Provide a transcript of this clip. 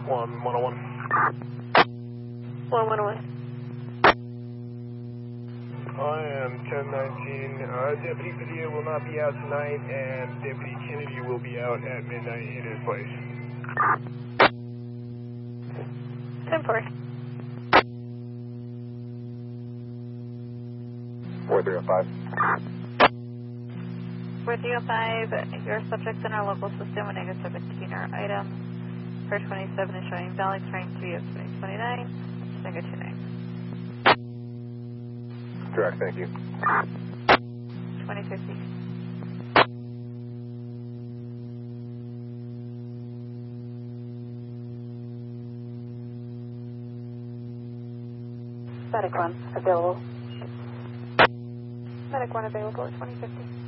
1101. 1101. I am 1019. Deputy Padilla will not be out tonight, and Deputy Kennedy will be out at midnight in his place. 10-4. 4305. 4305, your subjects in our local system with negative 17 are items. Per 27 is showing valid, trying to be of 2029, negative 29. Correct, thank you. 2050. Medic 1 available. Medic 1 available at 2050.